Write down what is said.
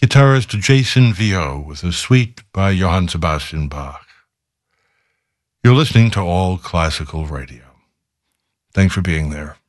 Guitarist Jason Vio with a suite by Johann Sebastian Bach. You're listening to All Classical Radio. Thanks for being there.